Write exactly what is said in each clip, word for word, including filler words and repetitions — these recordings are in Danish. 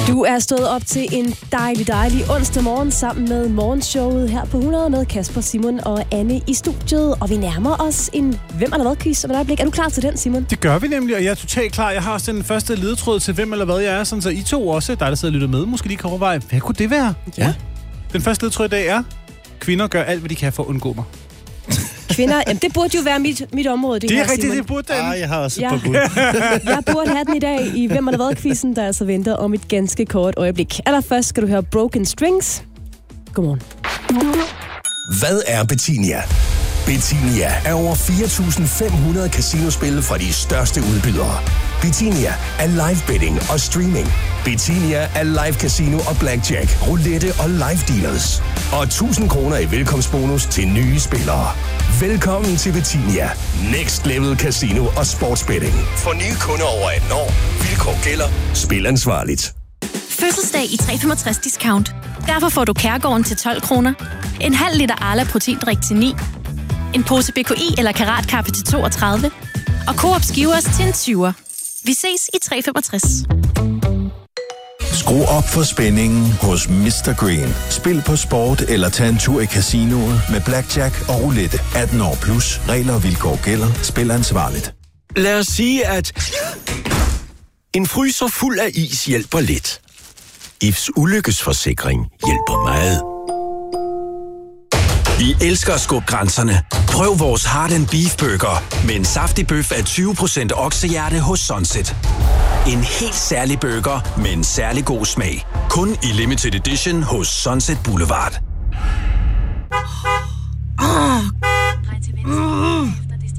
Du er stået op til en dejlig, dejlig onsdag morgen sammen med morgenshowet her på hundrede med Kasper, Simon og Anne i studiet. Og vi nærmer os en Hvem eller hvad-quiz om et øjeblik. Er du klar til den, Simon? Det gør vi nemlig, og jeg er totalt klar. Jeg har også den første ledetråd til Hvem eller hvad jeg er, sådan så I to også, der der sidder og lytter med, måske lige kan overveje, hvad kunne det være? Ja. Den første ledetråd i dag er, kvinder gør alt, hvad de kan for at undgå mig. Kvinder, jamen det burde jo være mit, mit område, det, det er her, rigtigt, Simon. det burde den. Ah, jeg har også et Ja. par bud. Jeg burde have den i dag i Hvem eller hvad-quizzen, der altså venter om et ganske kort øjeblik. Allerførst skal du høre Broken Strings. Godmorgen. Hvad er Betinia? Betinia er over fire tusind fem hundrede casinospil fra de største udbydere. Betinia er live betting og streaming. Betinia er live casino og blackjack, roulette og live dealers. Og tusind kroner i velkomstbonus til nye spillere. Velkommen til Betinia. Next level casino og sportsbetting. For nye kunder over atten år. Vilkår gælder. Spil ansvarligt. Fødselsdag i tre komma femogtres discount. Derfor får du Kærgården til tolv kroner. En halv liter Arla proteindrik til ni. En pose B K I eller Karatkaffe til toogtredive. Og Coop Skivers til en tyver. Vi ses i tre komma femogtres. Skru op for spændingen hos mister Green. Spil på sport eller tag en tur i casinoet med blackjack og roulette. atten år plus. Regler og vilkår gælder. Spil ansvarligt. Lad os sige, at en fryser fuld af is hjælper lidt. I F's ulykkesforsikring hjælper meget. Vi elsker at skubbe grænserne. Prøv vores Heart and Beef Burger med en saftig bøf af tyve procent oksehjerte hos Sunset. En helt særlig burger med en særlig god smag. Kun i limited edition hos Sunset Boulevard. Oh. Mm.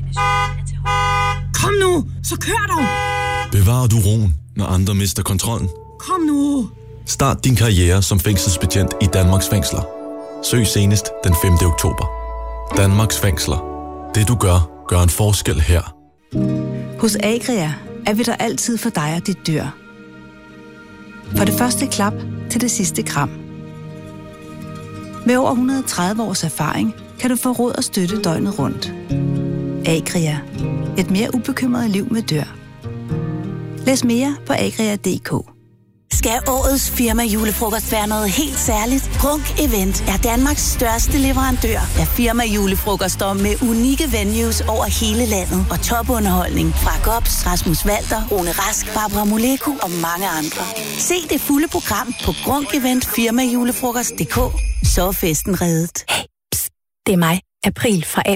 Kom nu, så kør dog! Bevarer du roen, når andre mister kontrollen? Kom nu! Start din karriere som fængselsbetjent i Danmarks fængsler. Søg senest den femte oktober. Danmarks fængsler. Det du gør, gør en forskel her. Hos Agria er vi der altid for dig og dit dyr. For det første klap til det sidste kram. Med over et hundrede og tredive års erfaring kan du få råd og støtte døgnet rundt. Agria. Et mere ubekymret liv med dyr. Læs mere på agria punktum d k. Skal årets firma julefrokost være noget helt særligt? Grunk Event er Danmarks største leverandør af firma julefrokoster med unikke venues over hele landet og topunderholdning fra Gops, Rasmus Walter, Rune Rask, Barbara Moleko og mange andre. Se det fulde program på grunk event firma julefrokost punktum d k. Så er festen reddet. Hey, psst, det er mig, April fra A